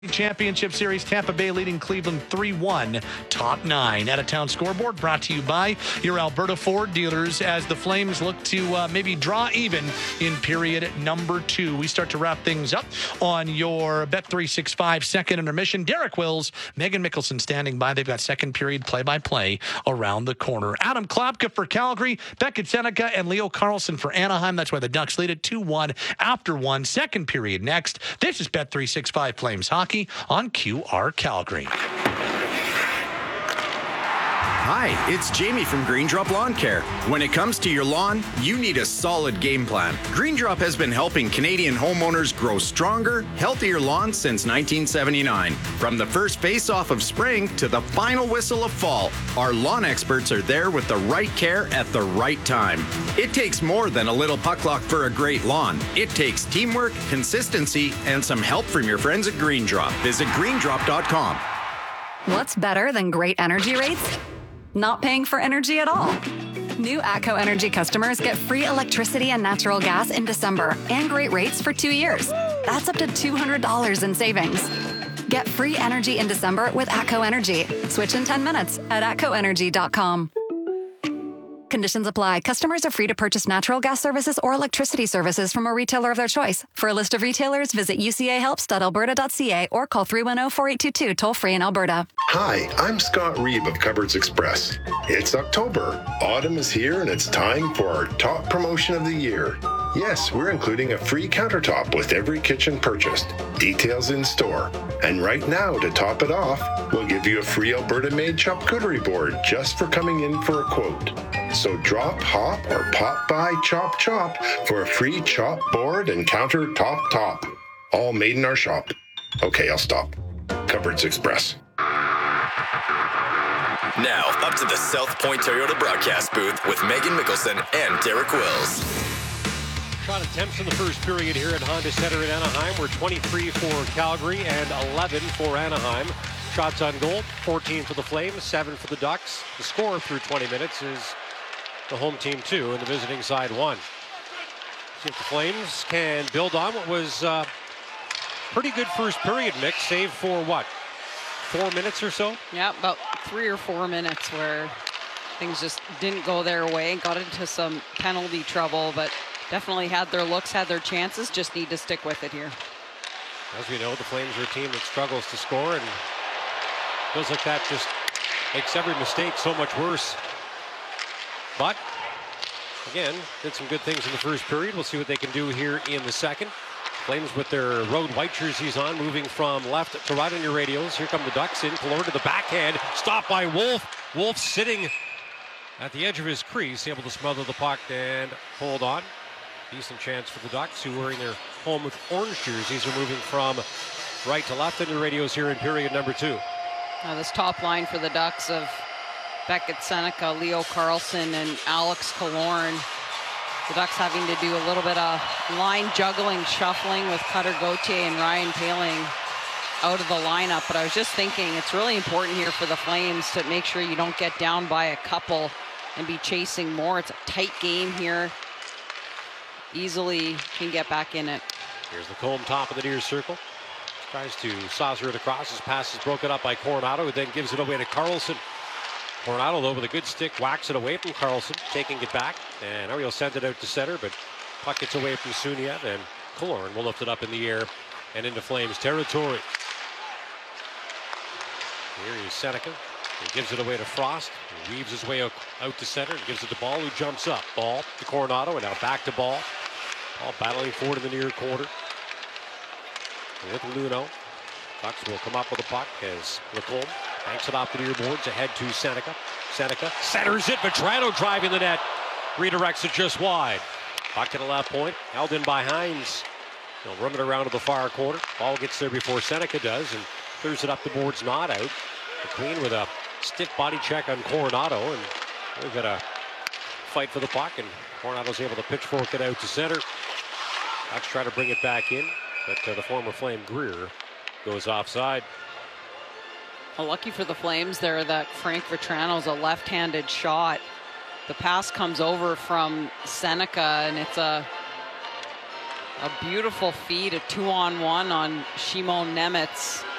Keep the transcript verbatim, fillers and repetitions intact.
Championship Series, Tampa Bay leading Cleveland three one. Top nine. Out-of-town scoreboard brought to you by your Alberta Ford dealers as the Flames look to uh, maybe draw even in period number two. We start to wrap things up on your Bet three sixty-five second intermission. Derek Wills, Megan Mickelson standing by. They've got second period play-by-play around the corner. Adam Klapka for Calgary, Beckett Seneca, and Leo Carlson for Anaheim. That's why the Ducks lead at two one after one. Second period next. This is Bet three sixty-five Flames Hockey on Q R Calgary. Hi, it's Jamie from Green Drop Lawn Care. When it comes to your lawn, you need a solid game plan. Green Drop has been helping Canadian homeowners grow stronger, healthier lawns since nineteen seventy-nine. From the first face-off of spring to the final whistle of fall, our lawn experts are there with the right care at the right time. It takes more than a little puck luck for a great lawn. It takes teamwork, consistency, and some help from your friends at Green Drop. Visit green drop dot com. What's better than great energy rates? Not paying for energy at all. New ATCO Energy customers get free electricity and natural gas in December and great rates for two years. That's up to two hundred dollars in savings. Get free energy in December with ATCO Energy. Switch in ten minutes at atco energy dot com. Conditions apply. Customers are free to purchase natural gas services or electricity services from a retailer of their choice. For a list of retailers, visit u c a helps dot alberta dot c a or call three one zero, four eight two two toll free in Alberta. Hi, I'm Scott Reeve of Cupboards Express. It's October. Autumn is here and it's time for our top promotion of the year. Yes, we're including a free countertop with every kitchen purchased. Details in store. And right now, to top it off, we'll give you a free Alberta-made charcuterie board just for coming in for a quote. So drop, hop, or pop by Chop Chop for a free chop board and countertop top. All made in our shop. Okay, I'll stop. Cupboards Express. Now, up to the South Point Toyota broadcast booth with Megan Mickelson and Derek Wills. Shot attempts in the first period here at Honda Center in Anaheim were twenty-three for Calgary and eleven for Anaheim. Shots on goal, fourteen for the Flames, seven for the Ducks. The score through twenty minutes is the home team two and the visiting side one. See if the Flames can build on what was a pretty good first period mix, save for what, four minutes or so? Yeah, about three or four minutes where things just didn't go their way. Got into some penalty trouble, but definitely had their looks, had their chances. Just need to stick with it here. As we know, the Flames are a team that struggles to score, and feels like that just makes every mistake so much worse. But again, did some good things in the first period. We'll see what they can do here in the second. Flames with their road white jerseys on, moving from left to right on your radios. Here come the Ducks in. Killorn to the backhand. Stopped by Wolf. Wolf sitting at the edge of his crease, able to smother the puck and hold on. Decent chance for the Ducks, who wearing their home with orange jerseys, are moving from right to left on your radios here in period number two. Now this top line for the Ducks of Beckett Seneca, Leo Carlson, and Alex Killorn. The Ducks having to do a little bit of line juggling, shuffling with Cutter Gauthier and Ryan Poehling out of the lineup. But I was just thinking it's really important here for the Flames to make sure you don't get down by a couple and be chasing more. It's a tight game here. Easily can get back in it. Here's the Combe, top of the near circle. Tries to saucer it across. His pass is broken up by Coronado, who then gives it away to Carlson. Coronado, though, with a good stick, whacks it away from Carlson, taking it back. And now he'll send it out to center, but puck gets away from Sunia, and Killorn will lift it up in the air and into Flames territory. Here is Seneca. He gives it away to Frost. He weaves his way out, out to center and gives it to Ball, who jumps up. Ball to Coronado, and now back to Ball. Ball battling forward in the near quarter. With Luno. Ducks will come up with a puck as Lacombe banks it off the near boards ahead to Seneca. Seneca centers it. Vetrano driving the net. Redirects it just wide. Puck to the left point. Held in by Hines. They'll rim it around to the far corner. Ball gets there before Seneca does and clears it up the boards, not out. McQueen with a stiff body check on Coronado, and they've got a fight for the puck, and Coronado's able to pitchfork it out to center. Ducks try to bring it back in, but uh, the former Flame Greer goes offside. Well, lucky for the Flames there that Frank Vetrano's a left-handed shot. The pass comes over from Seneca, and it's a A beautiful feed, a two-on-one on Shimon Nemetz.